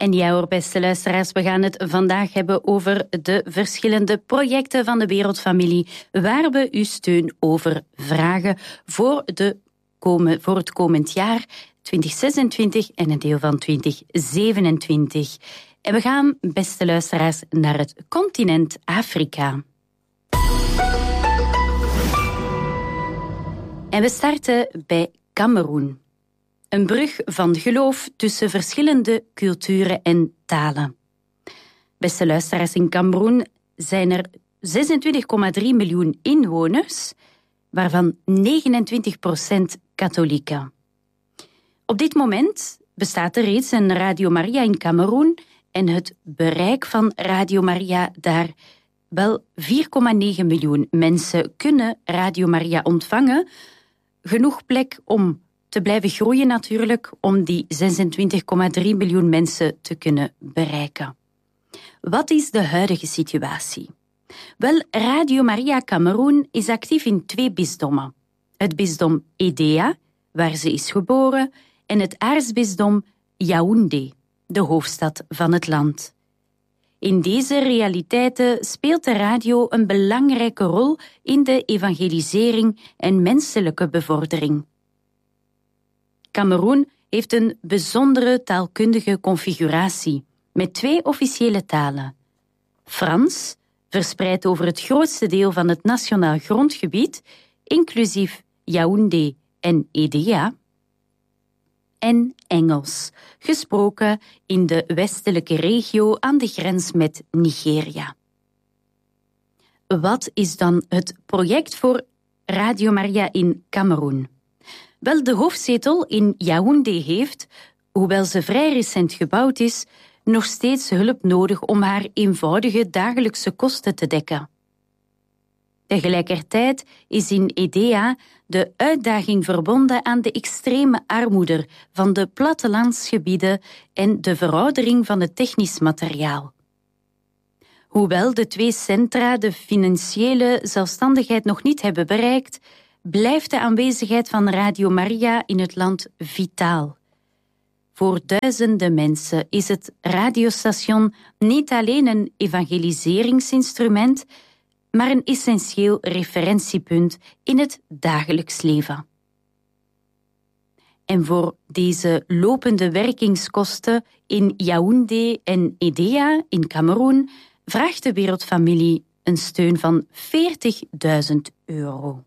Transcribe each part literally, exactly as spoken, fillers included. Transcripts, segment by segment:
En ja hoor, beste luisteraars, we gaan het vandaag hebben over de verschillende projecten van de Wereldfamilie, waar we uw steun over vragen voor, de komen, voor het komend jaar twintig zesentwintig en een deel van twintig zevenentwintig. En we gaan, beste luisteraars, naar het continent Afrika. En we starten bij Kameroen. Een brug van geloof tussen verschillende culturen en talen. Beste luisteraars, in Kameroen zijn er zesentwintig komma drie miljoen inwoners, waarvan negenentwintig procent katholieken. Op dit moment bestaat er reeds een Radio Maria in Kameroen en het bereik van Radio Maria daar, wel vier komma negen miljoen mensen kunnen Radio Maria ontvangen. Genoeg plek om te blijven groeien natuurlijk, om die zesentwintig komma drie miljoen mensen te kunnen bereiken. Wat is de huidige situatie? Wel, Radio Maria Kameroen is actief in twee bisdommen. Het bisdom Edea, waar ze is geboren, en het aartsbisdom Yaoundé, de hoofdstad van het land. In deze realiteiten speelt de radio een belangrijke rol in de evangelisering en menselijke bevordering. Kameroen heeft een bijzondere taalkundige configuratie met twee officiële talen. Frans, verspreid over het grootste deel van het nationaal grondgebied, inclusief Yaoundé en Edea, en Engels, gesproken in de westelijke regio aan de grens met Nigeria. Wat is dan het project voor Radio Maria in Kameroen? Wel, de hoofdzetel in Yaoundé heeft, hoewel ze vrij recent gebouwd is, nog steeds hulp nodig om haar eenvoudige dagelijkse kosten te dekken. Tegelijkertijd is in Edea de uitdaging verbonden aan de extreme armoede van de plattelandsgebieden en de veroudering van het technisch materiaal. Hoewel de twee centra de financiële zelfstandigheid nog niet hebben bereikt, blijft de aanwezigheid van Radio Maria in het land vitaal. Voor duizenden mensen is het radiostation niet alleen een evangeliseringsinstrument, maar een essentieel referentiepunt in het dagelijks leven. En voor deze lopende werkingskosten in Yaoundé en Edea in Kameroen vraagt de Wereldfamilie een steun van veertigduizend euro.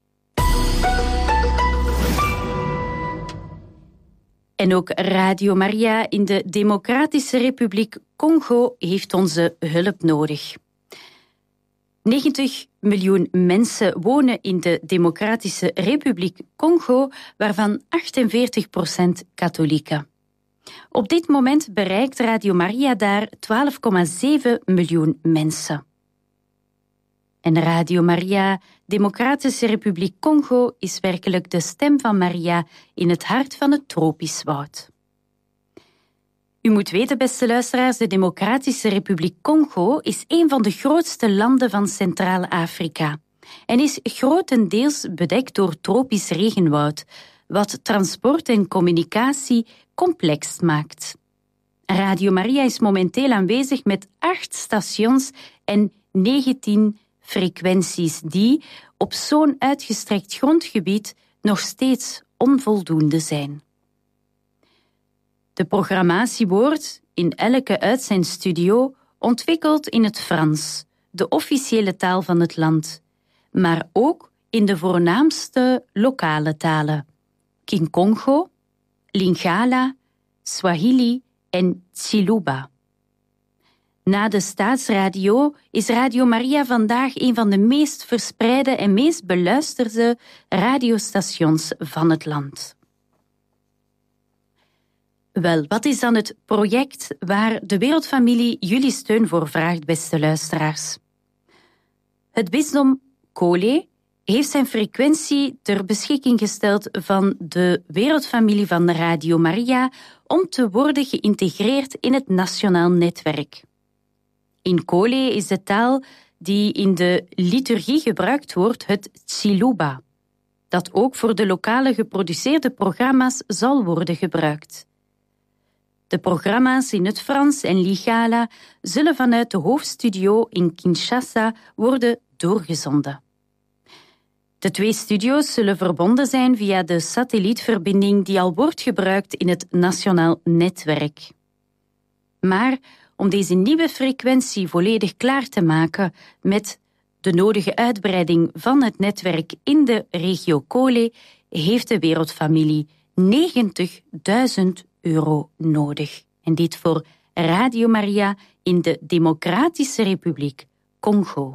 En ook Radio Maria in de Democratische Republiek Congo heeft onze hulp nodig. negentig miljoen mensen wonen in de Democratische Republiek Congo, waarvan achtenveertig procent katholieken. Op dit moment bereikt Radio Maria daar twaalf komma zeven miljoen mensen. En Radio Maria, Democratische Republiek Congo, is werkelijk de stem van Maria in het hart van het tropisch woud. U moet weten, beste luisteraars, de Democratische Republiek Congo is een van de grootste landen van Centraal-Afrika en is grotendeels bedekt door tropisch regenwoud, wat transport en communicatie complex maakt. Radio Maria is momenteel aanwezig met acht stations en negentien frequenties die op zo'n uitgestrekt grondgebied nog steeds onvoldoende zijn. De programmatie wordt in elke uitzendstudio ontwikkeld in het Frans, de officiële taal van het land, maar ook in de voornaamste lokale talen: Kinkongo, Lingala, Swahili en Tshiluba. Na de staatsradio is Radio Maria vandaag een van de meest verspreide en meest beluisterde radiostations van het land. Wel, wat is dan het project waar de Wereldfamilie jullie steun voor vraagt, beste luisteraars? Het bisdom Kole heeft zijn frequentie ter beschikking gesteld van de Wereldfamilie van Radio Maria om te worden geïntegreerd in het nationaal netwerk. In Kole is de taal die in de liturgie gebruikt wordt het Tshiluba, dat ook voor de lokale geproduceerde programma's zal worden gebruikt. De programma's in het Frans en Lingala zullen vanuit de hoofdstudio in Kinshasa worden doorgezonden. De twee studio's zullen verbonden zijn via de satellietverbinding die al wordt gebruikt in het nationaal netwerk. Maar om deze nieuwe frequentie volledig klaar te maken met de nodige uitbreiding van het netwerk in de regio Kole, heeft de Wereldfamilie negentigduizend euro nodig. En dit voor Radio Maria in de Democratische Republiek Congo.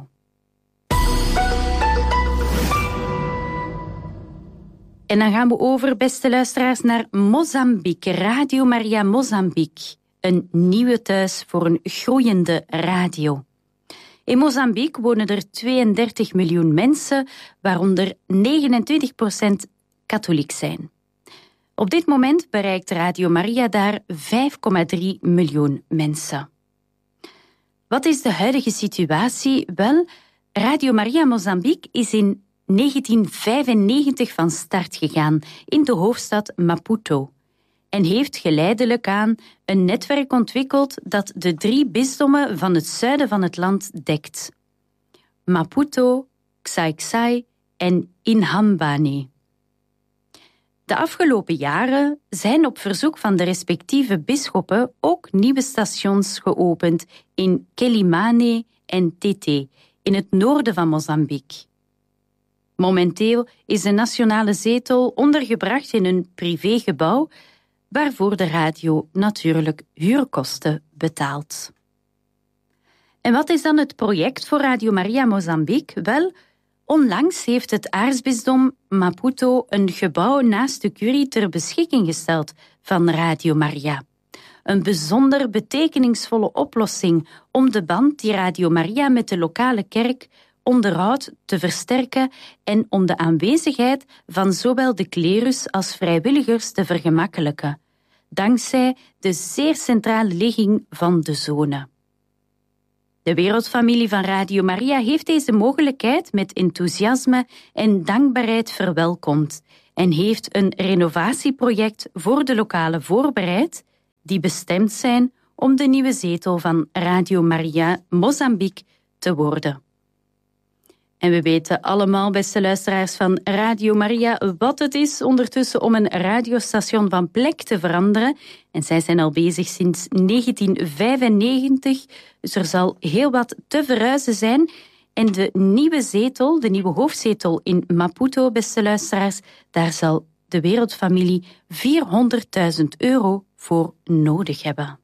En dan gaan we over, beste luisteraars, naar Mozambique. Radio Maria Mozambique. Een nieuwe thuis voor een groeiende radio. In Mozambique wonen er tweeëndertig miljoen mensen, waaronder negenentwintig procent katholiek zijn. Op dit moment bereikt Radio Maria daar vijf komma drie miljoen mensen. Wat is de huidige situatie? Wel, Radio Maria Mozambique is in negentien vijfennegentig van start gegaan in de hoofdstad Maputo en heeft geleidelijk aan een netwerk ontwikkeld dat de drie bisdommen van het zuiden van het land dekt. Maputo, Xai-Xai en Inhambane. De afgelopen jaren zijn op verzoek van de respectieve bisschoppen ook nieuwe stations geopend in Quelimane en Tete, in het noorden van Mozambique. Momenteel is de nationale zetel ondergebracht in een privégebouw, waarvoor de radio natuurlijk huurkosten betaalt. En wat is dan het project voor Radio Maria Mozambique? Wel, onlangs heeft het aartsbisdom Maputo een gebouw naast de curie ter beschikking gesteld van Radio Maria. Een bijzonder betekenisvolle oplossing om de band die Radio Maria met de lokale kerk onderhoudt te versterken en om de aanwezigheid van zowel de klerus als vrijwilligers te vergemakkelijken, dankzij de zeer centrale ligging van de zone. De Wereldfamilie van Radio Maria heeft deze mogelijkheid met enthousiasme en dankbaarheid verwelkomd en heeft een renovatieproject voor de lokale voorbereid, die bestemd zijn om de nieuwe zetel van Radio Maria Mozambique te worden. En we weten allemaal, beste luisteraars van Radio Maria, wat het is ondertussen om een radiostation van plek te veranderen. En zij zijn al bezig sinds negentien vijfennegentig, dus er zal heel wat te verhuizen zijn. En de nieuwe zetel, de nieuwe hoofdzetel in Maputo, beste luisteraars, daar zal de Wereldfamilie vierhonderdduizend euro voor nodig hebben.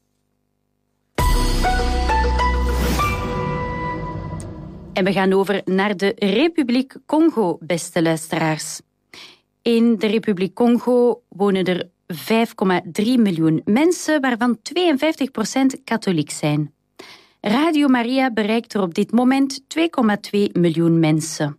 En we gaan over naar de Republiek Congo, beste luisteraars. In de Republiek Congo wonen er vijf komma drie miljoen mensen, waarvan tweeënvijftig procent katholiek zijn. Radio Maria bereikt er op dit moment twee komma twee miljoen mensen.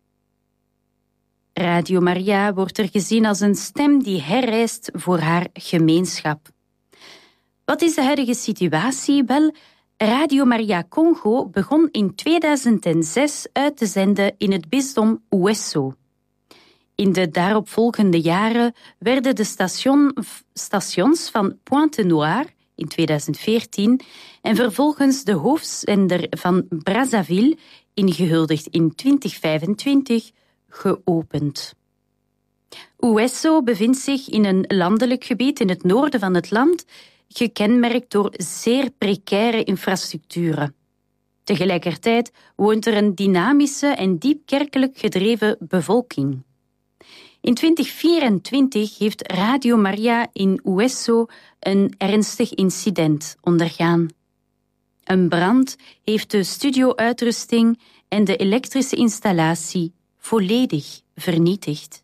Radio Maria wordt er gezien als een stem die herrijst voor haar gemeenschap. Wat is de huidige situatie? Wel, Radio Maria Congo begon in tweeduizend zes uit te zenden in het bisdom Ouesso. In de daaropvolgende jaren werden de station, stations van Pointe-Noire in tweeduizend veertien en vervolgens de hoofdzender van Brazzaville, ingehuldigd in twintig vijfentwintig, geopend. Ouesso bevindt zich in een landelijk gebied in het noorden van het land, gekenmerkt door zeer precaire infrastructuren. Tegelijkertijd woont er een dynamische en diep kerkelijk gedreven bevolking. In twintig vierentwintig heeft Radio Maria in Ouesso een ernstig incident ondergaan. Een brand heeft de studio-uitrusting en de elektrische installatie volledig vernietigd.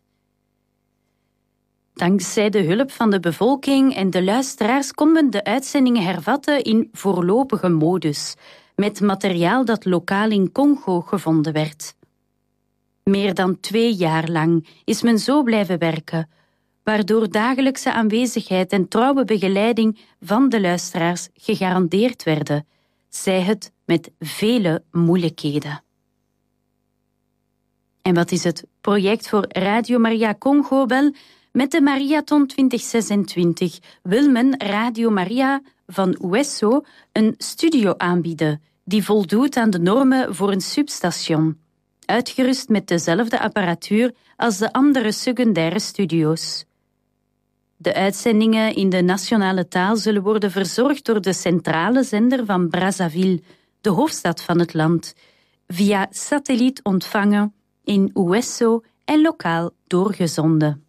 Dankzij de hulp van de bevolking en de luisteraars konden de uitzendingen hervatten in voorlopige modus, met materiaal dat lokaal in Congo gevonden werd. Meer dan twee jaar lang is men zo blijven werken, waardoor dagelijkse aanwezigheid en trouwe begeleiding van de luisteraars gegarandeerd werden, zij het met vele moeilijkheden. En wat is het project voor Radio Maria Congo? Wel, Met de Mariathon twintig zesentwintig wil men Radio Maria van Ueso een studio aanbieden die voldoet aan de normen voor een substation, uitgerust met dezelfde apparatuur als de andere secundaire studio's. De uitzendingen in de nationale taal zullen worden verzorgd door de centrale zender van Brazzaville, de hoofdstad van het land, via satelliet ontvangen in Ueso en lokaal doorgezonden.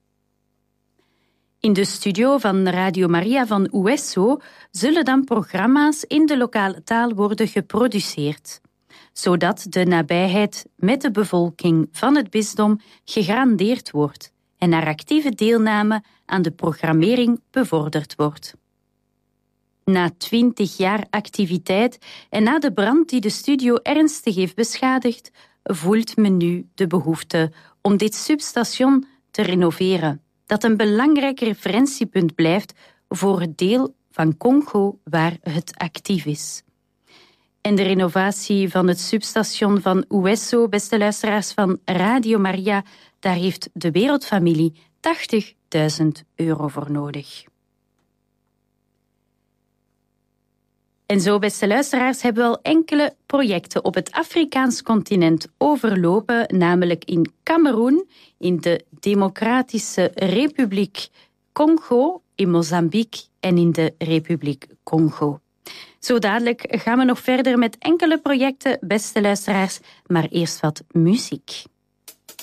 In de studio van Radio Maria van Ueso zullen dan programma's in de lokale taal worden geproduceerd, zodat de nabijheid met de bevolking van het bisdom gegarandeerd wordt en haar actieve deelname aan de programmering bevorderd wordt. Na twintig jaar activiteit en na de brand die de studio ernstig heeft beschadigd, voelt men nu de behoefte om dit substation te renoveren, dat een belangrijk referentiepunt blijft voor het deel van Congo waar het actief is. En de renovatie van het substation van Ueso, beste luisteraars van Radio Maria, daar heeft de wereldfamilie tachtigduizend euro voor nodig. En zo, beste luisteraars, hebben we al enkele projecten op het Afrikaans continent overlopen, namelijk in Kameroen, in de Democratische Republiek Congo, in Mozambique en in de Republiek Congo. Zo dadelijk gaan we nog verder met enkele projecten, beste luisteraars, maar eerst wat muziek.